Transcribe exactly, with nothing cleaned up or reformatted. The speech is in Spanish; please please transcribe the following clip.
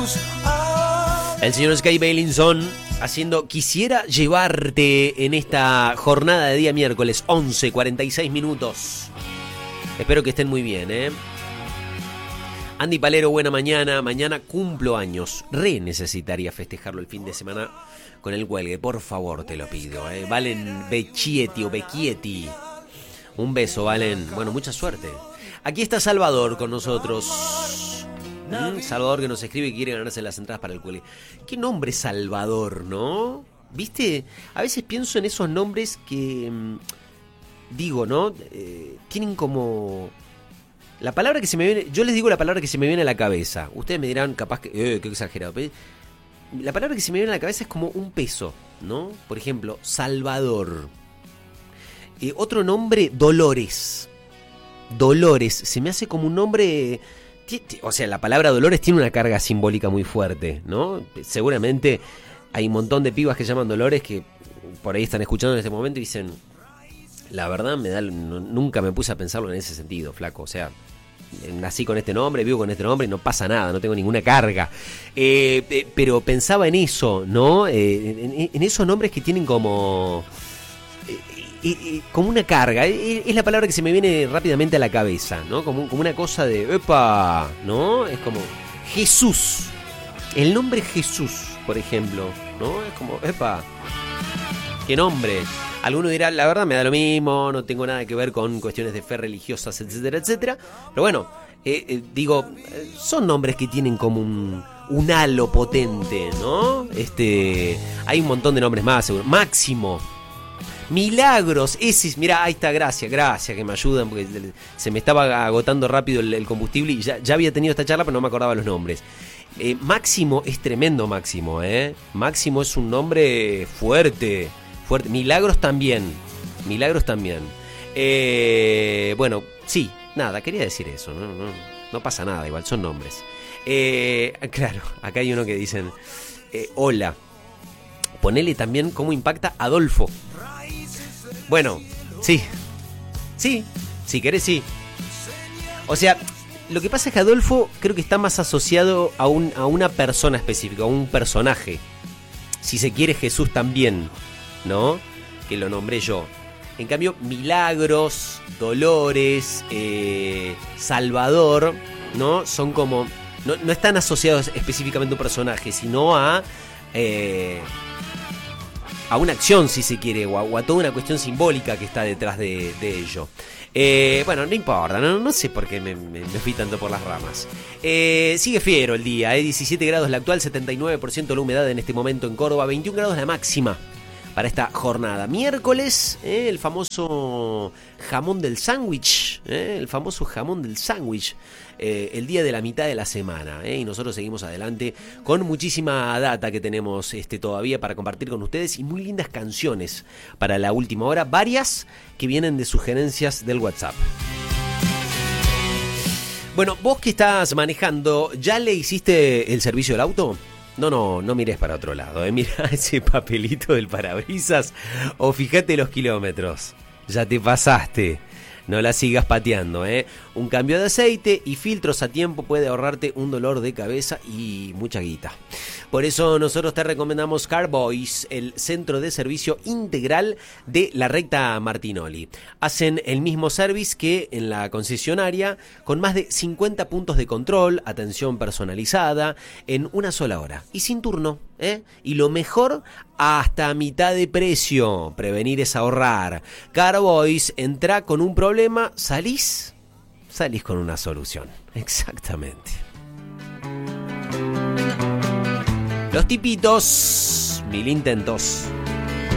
El señor Sky Bailinson haciendo Quisiera Llevarte en esta jornada de día miércoles, once cuarenta y seis minutos. Espero que estén muy bien, ¿eh? Andy Palero, buena mañana. Mañana cumplo años. Re necesitaría festejarlo el fin de semana con el cuelgue. Por favor, te lo pido, ¿eh? Valen Becchietti o Becchietti. Un beso, Valen. Bueno, mucha suerte. Aquí está Salvador con nosotros. ¿Mm? Salvador que nos escribe y quiere ganarse las entradas para el cuelgue. ¿Qué nombre Salvador, no? ¿Viste? A veces pienso en esos nombres que... Digo, ¿no? Eh, tienen como... La palabra que se me viene... Yo les digo la palabra que se me viene a la cabeza. Ustedes me dirán, capaz que... Eh, qué exagerado. Pero la palabra que se me viene a la cabeza es como un peso, ¿no? Por ejemplo, Salvador. Eh, otro nombre, Dolores. Dolores. Se me hace como un nombre... O sea, la palabra Dolores tiene una carga simbólica muy fuerte, ¿no? Seguramente hay un montón de pibas que llaman Dolores que por ahí están escuchando en este momento y dicen... La verdad, me da, no, nunca me puse a pensarlo en ese sentido, flaco. O sea, nací con este nombre, vivo con este nombre y no pasa nada, no tengo ninguna carga. Eh, eh, pero pensaba en eso, ¿no? Eh, en, en esos nombres que tienen como... Eh, eh, como una carga. Eh, es la palabra que se me viene rápidamente a la cabeza, ¿no? Como, como una cosa de... ¡Epa! ¿No? Es como... Jesús. El nombre Jesús, por ejemplo, ¿no? Es como... ¡Epa! ¿Qué nombre? Alguno dirá, la verdad me da lo mismo, no tengo nada que ver con cuestiones de fe religiosas, etcétera, etcétera. Pero bueno, eh, eh, digo, eh, son nombres que tienen como un, un halo potente, ¿no? Este, hay un montón de nombres más, seguro. Máximo, Milagros, ese, mira, ahí está, gracias, gracias que me ayudan, porque se me estaba agotando rápido el, el combustible y ya, ya había tenido esta charla, pero no me acordaba los nombres. Eh, Máximo es tremendo, Máximo, ¿eh? Máximo es un nombre fuerte. Fuerte. Milagros también. Milagros también. Eh, bueno, sí, nada, quería decir eso. No, no, no pasa nada, igual, son nombres. Eh, claro, acá hay uno que dicen, eh, hola. Ponele también cómo impacta Adolfo. Bueno, sí. Sí, si querés, sí. O sea, lo que pasa es que Adolfo creo que está más asociado a, un, a una persona específica, a un personaje. Si se quiere, Jesús también, ¿no? Que lo nombré yo. En cambio, Milagros, Dolores, eh, Salvador, ¿no? Son como... No, no están asociados específicamente a un personaje, sino a... Eh, a una acción, si se quiere, o a, o a toda una cuestión simbólica que está detrás de, de ello. Eh, bueno, no importa, no, no sé por qué me, me, me fui tanto por las ramas. Eh, sigue fiero el día, eh, diecisiete grados la actual, setenta y nueve por ciento la humedad en este momento en Córdoba, veintiún grados la máxima para esta jornada. Miércoles, eh, el famoso jamón del sándwich, eh, el famoso jamón del sándwich, eh, el día de la mitad de la semana, eh, y nosotros seguimos adelante con muchísima data que tenemos este, todavía para compartir con ustedes y muy lindas canciones para la última hora, varias que vienen de sugerencias del WhatsApp. Bueno, vos que estás manejando, ¿ya le hiciste el servicio del auto? No, no, no mires para otro lado, ¿eh? Mira ese papelito del parabrisas o fíjate los kilómetros. Ya te pasaste. No la sigas pateando, ¿eh? Un cambio de aceite y filtros a tiempo puede ahorrarte un dolor de cabeza y mucha guita. Por eso nosotros te recomendamos Carboys, el centro de servicio integral de la recta Martinoli. Hacen el mismo service que en la concesionaria, con más de cincuenta puntos de control, atención personalizada, en una sola hora y sin turno, ¿eh? Y lo mejor, hasta mitad de precio. Prevenir es ahorrar. Carboys, entra con un problema, salís, salís con una solución. Exactamente. Los tipitos, mil intentos.